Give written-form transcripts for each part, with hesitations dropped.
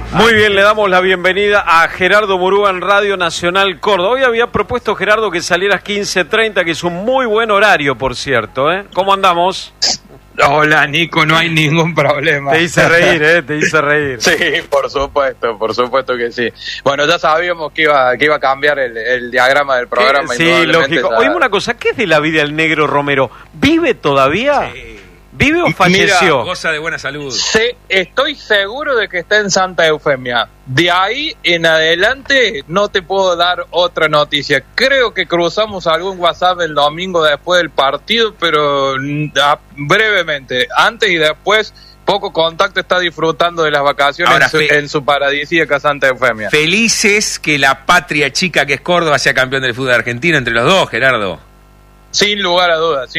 Muy bien, le damos la bienvenida a Gerardo Murúa en Radio Nacional Córdoba. Hoy había propuesto, Gerardo, que salieras 15:30, que es un muy buen horario, por cierto, ¿eh? ¿Cómo andamos? Hola, Nico, no hay ningún problema. Te hice reír, te hice reír. Sí, por supuesto que sí. Bueno, ya sabíamos que iba a cambiar el diagrama del programa. Sí, lógico. Oíme una cosa, ¿qué es de la vida del Negro Romero? ¿Vive todavía? Sí. ¿Vive o falleció? Mira, goza de buena salud. Sí, estoy seguro de que está en Santa Eufemia. De ahí en adelante no te puedo dar otra noticia. Creo que cruzamos algún WhatsApp el domingo después del partido, pero brevemente. Antes y después, poco contacto, está disfrutando de las vacaciones. Ahora, en su paradisíaca Santa Eufemia. Felices que la patria chica que es Córdoba sea campeón del fútbol argentino entre los dos, Gerardo. Sin lugar a dudas,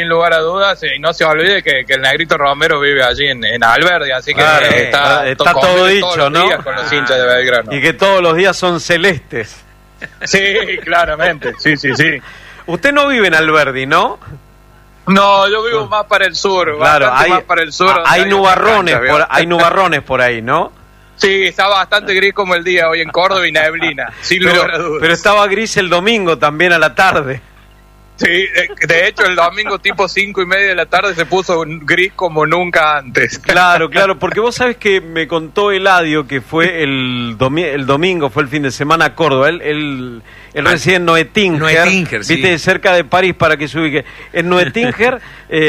y no se olvide que el Negrito Romero vive allí en Alberdi, así que claro, está todo dicho, ¿no? Con los hinchas de Belgrano. Y que todos los días son celestes. Sí, claramente, sí. Usted no vive en Alberdi, ¿no? No, yo vivo más para el sur, claro, más para el sur. Hay nubarrones por ahí, ¿no? Sí, está bastante gris como el día hoy en Córdoba y neblina, sin lugar a dudas. Pero estaba gris el domingo también a la tarde. Sí, de hecho el domingo tipo 5:30 de la tarde se puso gris como nunca antes. Claro, porque vos sabés que me contó Eladio que fue el domingo, fue el fin de semana a Córdoba. Él reside en Noetinger, sí. Viste, cerca de París, para que se ubique. En Noetinger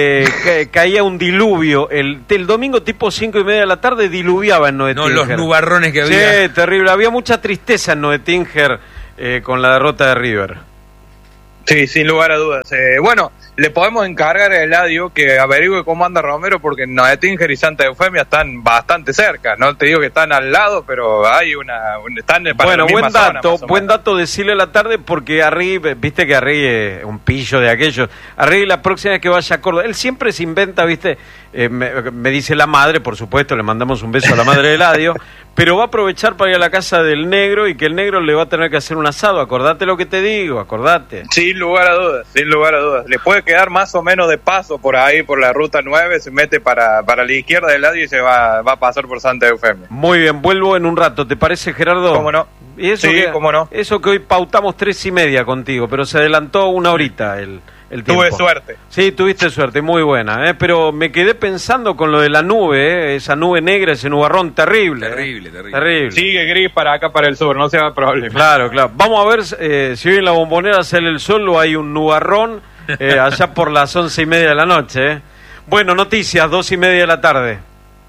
caía un diluvio. El domingo tipo 5:30 de la tarde diluviaba en Noetinger. No, los nubarrones que había. Sí, terrible. Había mucha tristeza en Noetinger con la derrota de River. Sí, sin lugar a dudas. Bueno, le podemos encargar a Eladio que averigüe cómo anda Romero, porque Noetinger y Santa Eufemia están bastante cerca. No te digo que están al lado, pero hay están para la misma zona. Buen dato decirle a la tarde, porque Arri, viste que Arri es un pillo de aquellos. Arri, la próxima vez que vaya a Córdoba, él siempre se inventa, viste, me dice la madre, por supuesto, le mandamos un beso a la madre de Eladio, pero va a aprovechar para ir a la casa del Negro y que el Negro le va a tener que hacer un asado. Acordate lo que te digo, acordate. Sin lugar a dudas. Le puede quedar más o menos de paso por ahí, por la ruta 9, se mete para la izquierda del lado y se va a pasar por Santa Eufemia. Muy bien, vuelvo en un rato, ¿te parece, Gerardo? ¿Cómo no? ¿Y eso sí, cómo no. Eso que hoy pautamos 3:30 contigo, pero se adelantó una horita el tiempo. Tuve suerte. Sí, tuviste suerte, muy buena, pero me quedé pensando con lo de la nube, esa nube negra, ese nubarrón terrible. Terrible. Sigue gris para acá, para el sur, no se va a problema. Claro. Vamos a ver si hoy en la Bombonera sale el sol o hay un nubarrón allá por las 11:30 de la noche. Bueno, noticias, 2:30 de la tarde.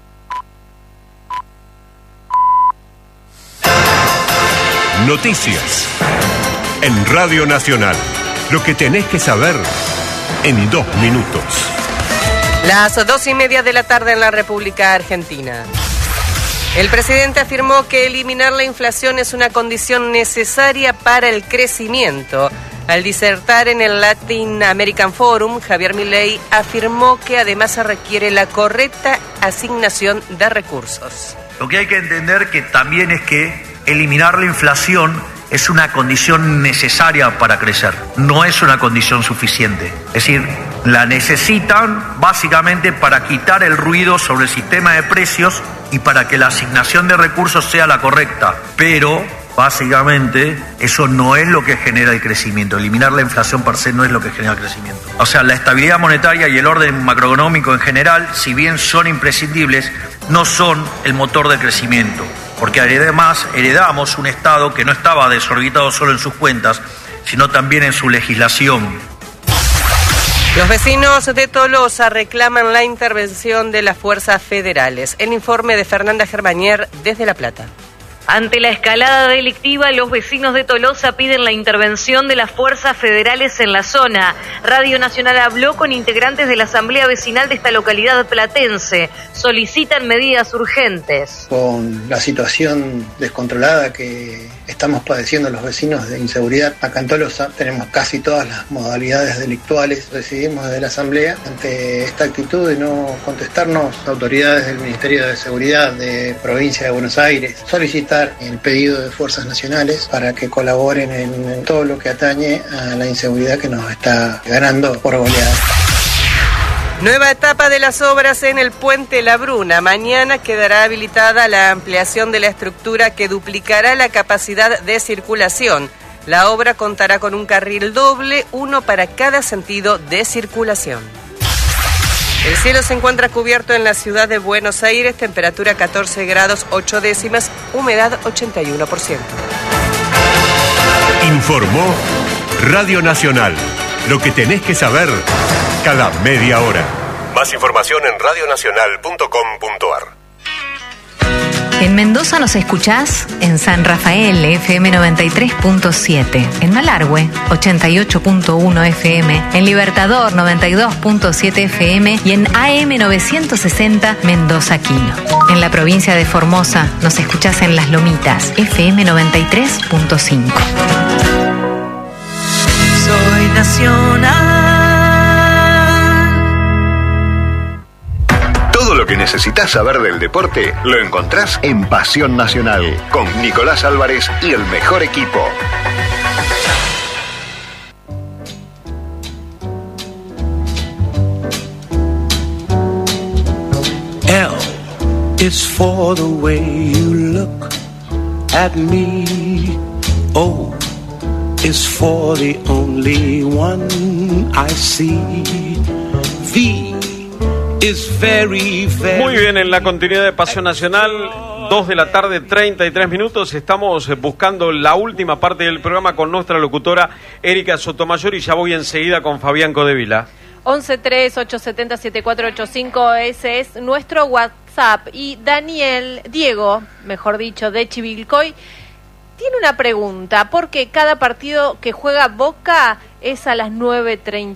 Noticias en Radio Nacional. Lo que tenés que saber en 2 minutos. Las 2:30 de la tarde en la República Argentina. El presidente afirmó que eliminar la inflación es una condición necesaria para el crecimiento. Al disertar en el Latin American Forum, Javier Milei afirmó que además se requiere la correcta asignación de recursos. Lo que hay que entender que también es que eliminar la inflación es una condición necesaria para crecer, no es una condición suficiente. Es decir, la necesitan básicamente para quitar el ruido sobre el sistema de precios y para que la asignación de recursos sea la correcta. Pero, básicamente, eso no es lo que genera el crecimiento. Eliminar la inflación per se no es lo que genera el crecimiento. O sea, la estabilidad monetaria y el orden macroeconómico en general, si bien son imprescindibles, no son el motor del crecimiento. Porque además heredamos un Estado que no estaba desorbitado solo en sus cuentas, sino también en su legislación. Los vecinos de Tolosa reclaman la intervención de las fuerzas federales. El informe de Fernanda Germanier desde La Plata. Ante la escalada delictiva, los vecinos de Tolosa piden la intervención de las fuerzas federales en la zona. Radio Nacional habló con integrantes de la asamblea vecinal de esta localidad platense. Solicitan medidas urgentes. Con la situación descontrolada que estamos padeciendo los vecinos de inseguridad acá en Tolosa, tenemos casi todas las modalidades delictuales. Decidimos desde la asamblea, ante esta actitud de no contestarnos, autoridades del Ministerio de Seguridad de Provincia de Buenos Aires, solicitar el pedido de fuerzas nacionales para que colaboren en todo lo que atañe a la inseguridad que nos está ganando por goleada. Nueva etapa etapa de las obras en el Puente La Bruna. Mañana quedará habilitada la ampliación de la estructura que duplicará la capacidad de circulación. La obra contará con un carril doble, uno para cada sentido de circulación. El cielo se encuentra cubierto en la ciudad de Buenos Aires, temperatura 14 grados 8 décimas, humedad 81%. Informó Radio Nacional. Lo que tenés que saber cada media hora. Más información en radionacional.com.ar. En Mendoza nos escuchás en San Rafael, FM 93.7, en Malargüe, 88.1 FM, en Libertador, 92.7 FM y en AM 960 Mendoza Quino. En la provincia de Formosa nos escuchás en Las Lomitas, FM 93.5. Soy nacional. Todo lo que necesitas saber del deporte lo encontrás en Pasión Nacional, con Nicolás Álvarez y el mejor equipo. L is for the way you look at me. O is for the only one I see. V is very, very... Muy bien, en la continuidad de Pasión Nacional, 2 de la tarde, 33 minutos. Estamos buscando la última parte del programa con nuestra locutora Erika Sotomayor y ya voy enseguida con Fabián Codevila. 1138707485, ese es nuestro WhatsApp. Y Diego, mejor dicho, de Chivilcoy, tiene una pregunta, porque cada partido que juega Boca es a las 9:30